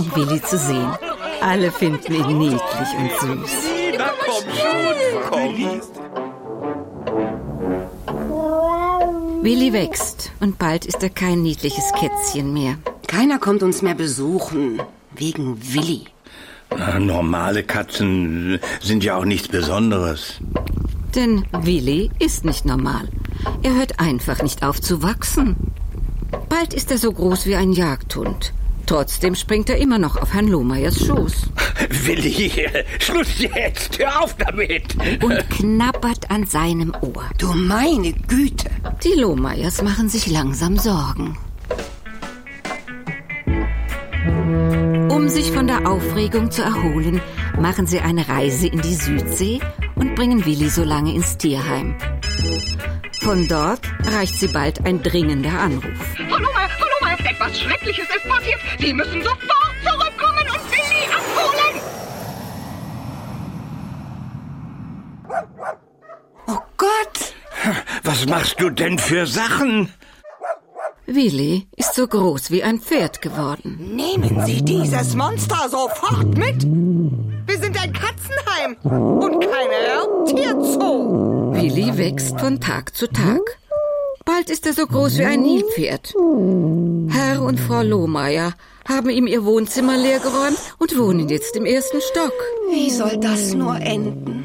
um Willi zu sehen. Alle finden ihn niedlich und süß. Na komm schon, komm. Willi wächst und bald ist er kein niedliches Kätzchen mehr. Keiner kommt uns mehr besuchen, wegen Willi. Normale Katzen sind ja auch nichts Besonderes. Denn Willi ist nicht normal. Er hört einfach nicht auf zu wachsen. Bald ist er so groß wie ein Jagdhund. Trotzdem springt er immer noch auf Herrn Lohmeyers Schoß. Willi, Schluss jetzt, hör auf damit. Und knabbert an seinem Ohr. Du meine Güte. Die Lohmeyers machen sich langsam Sorgen. Um sich von der Aufregung zu erholen, machen sie eine Reise in die Südsee und bringen Willi so lange ins Tierheim. Von dort erreicht sie bald ein dringender Anruf. Frau Lohmeyer, etwas Schreckliches ist passiert. Sie müssen sofort zurückkommen und Willi abholen. Oh Gott! Was machst du denn für Sachen? Willi ist so groß wie ein Pferd geworden. Nehmen Sie dieses Monster sofort mit. Wir sind ein Katzenheim und kein Raubtierzoo. Willi wächst von Tag zu Tag. Bald ist er so groß wie ein Nilpferd. Herr und Frau Lohmeyer haben ihm ihr Wohnzimmer leergeräumt und wohnen jetzt im 1. Stock. Wie soll das nur enden?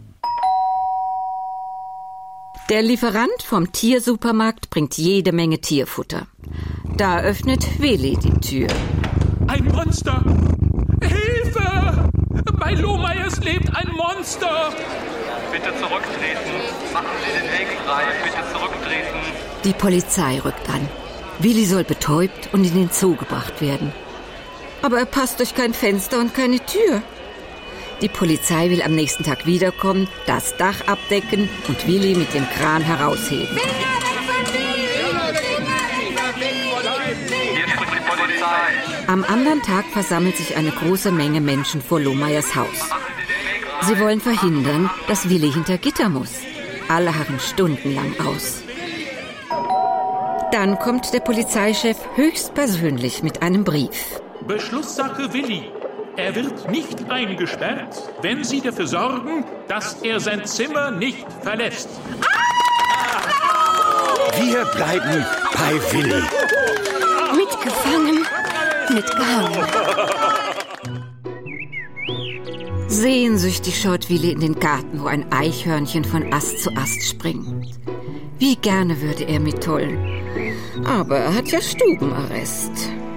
Der Lieferant vom Tiersupermarkt bringt jede Menge Tierfutter. Da öffnet Willi die Tür. Ein Monster! Hilfe! Bei Lohmeyers lebt ein Monster! Bitte zurücktreten. Machen Sie den Weg frei. Bitte zurücktreten. Die Polizei rückt an. Willi soll betäubt und in den Zoo gebracht werden. Aber er passt durch kein Fenster und keine Tür. Die Polizei will am nächsten Tag wiederkommen, das Dach abdecken und Willi mit dem Kran herausheben. Hier spricht die Polizei. Am anderen Tag versammelt sich eine große Menge Menschen vor Lohmeyers Haus. Sie wollen verhindern, dass Willi hinter Gitter muss. Alle harren stundenlang aus. Dann kommt der Polizeichef höchstpersönlich mit einem Brief. Beschlusssache Willi. Er wird nicht eingesperrt, wenn Sie dafür sorgen, dass er sein Zimmer nicht verlässt. Wir bleiben bei Willi. Mitgefangen, mitgehangen. Sehnsüchtig schaut Willi in den Garten, wo ein Eichhörnchen von Ast zu Ast springt. Wie gerne würde er mittollen. Aber er hat ja Stubenarrest.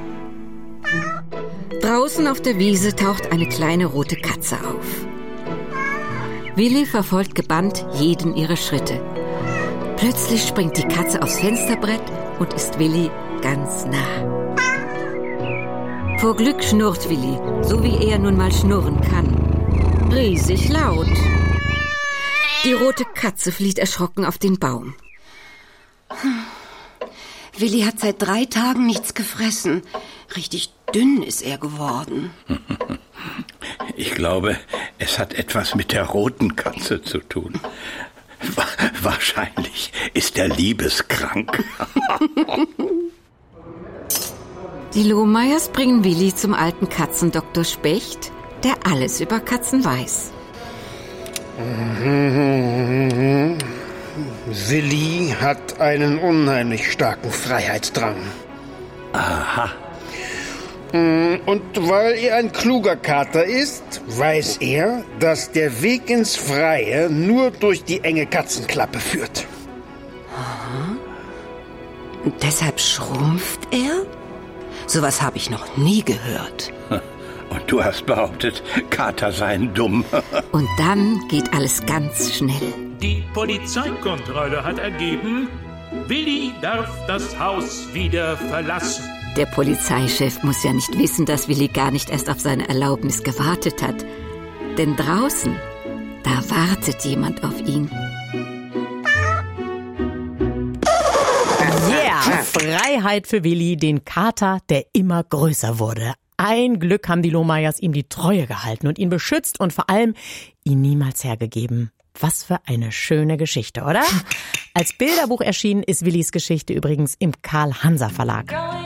Draußen auf der Wiese taucht eine kleine rote Katze auf. Willi verfolgt gebannt jeden ihrer Schritte. Plötzlich springt die Katze aufs Fensterbrett und ist Willi ganz nah. Vor Glück schnurrt Willi, so wie er nun mal schnurren kann. Riesig laut. Die rote Katze flieht erschrocken auf den Baum. Willi hat seit 3 Tagen nichts gefressen. Richtig dünn ist er geworden. Ich glaube, es hat etwas mit der roten Katze zu tun. Wahrscheinlich ist er liebeskrank. Die Lohmeyers bringen Willi zum alten Katzendoktor Specht, der alles über Katzen weiß. Willi hat einen unheimlich starken Freiheitsdrang. Aha. Und weil er ein kluger Kater ist, weiß er, dass der Weg ins Freie nur durch die enge Katzenklappe führt. Aha. Und deshalb schrumpft er? Sowas habe ich noch nie gehört. Und du hast behauptet, Kater seien dumm. Und dann geht alles ganz schnell. Die Polizeikontrolle hat ergeben, Willi darf das Haus wieder verlassen. Der Polizeichef muss ja nicht wissen, dass Willi gar nicht erst auf seine Erlaubnis gewartet hat. Denn draußen, da wartet jemand auf ihn. Yeah, Freiheit für Willi, den Kater, der immer größer wurde. Ein Glück haben die Lohmeyers ihm die Treue gehalten und ihn beschützt und vor allem ihn niemals hergegeben. Was für eine schöne Geschichte, oder? Als Bilderbuch erschienen ist Willis Geschichte übrigens im Karl-Hanser Verlag.